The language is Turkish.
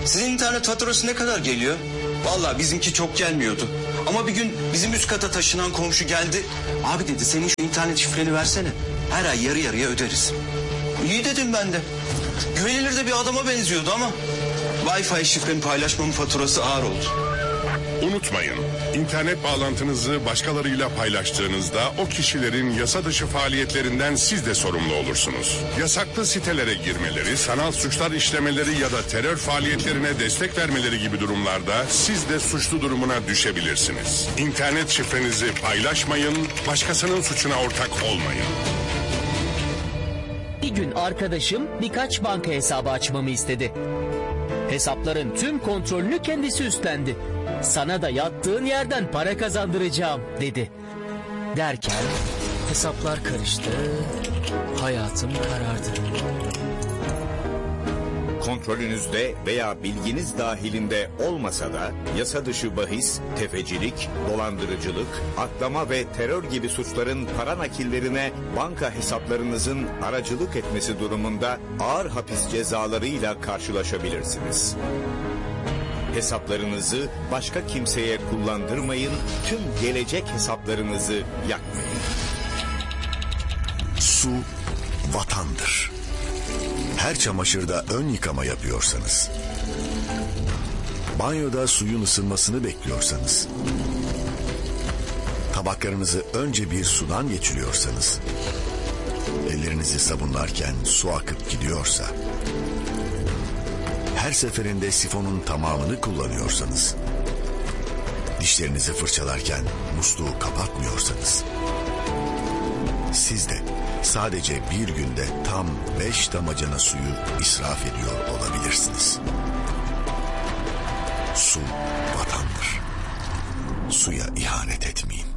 Sizin internet faturası ne kadar geliyor? Vallahi bizimki çok gelmiyordu. Ama bir gün bizim üst kata taşınan komşu geldi. Abi dedi, senin şu internet şifreni versene. Her ay yarı yarıya öderiz. İyi dedim ben de. Güvenilir de bir adama benziyordu ama Wi-Fi şifremi paylaşmamın faturası ağır oldu. Unutmayın, internet bağlantınızı başkalarıyla paylaştığınızda o kişilerin yasa dışı faaliyetlerinden siz de sorumlu olursunuz. Yasaklı sitelere girmeleri, sanal suçlar işlemeleri ya da terör faaliyetlerine destek vermeleri gibi durumlarda siz de suçlu durumuna düşebilirsiniz. İnternet şifrenizi paylaşmayın, başkasının suçuna ortak olmayın. Bir gün arkadaşım birkaç banka hesabı açmamı istedi. Hesapların tüm kontrolünü kendisi üstlendi. Sana da yattığın yerden para kazandıracağım dedi. Derken hesaplar karıştı, hayatım karardı. Kontrolünüzde veya bilginiz dahilinde olmasa da yasa dışı bahis, tefecilik, dolandırıcılık, aklama ve terör gibi suçların para nakillerine banka hesaplarınızın aracılık etmesi durumunda ağır hapis cezalarıyla karşılaşabilirsiniz. Hesaplarınızı başka kimseye kullandırmayın, tüm gelecek hesaplarınızı yakmayın. Su vatandır. Her çamaşırda ön yıkama yapıyorsanız, banyoda suyun ısınmasını bekliyorsanız, tabaklarınızı önce bir sudan geçiriyorsanız, ellerinizi sabunlarken su akıp gidiyorsa, her seferinde sifonun tamamını kullanıyorsanız, dişlerinizi fırçalarken musluğu kapatmıyorsanız, siz de sadece bir günde tam 5 damacana suyu israf ediyor olabilirsiniz. Su vatandır. Suya ihanet etmeyin.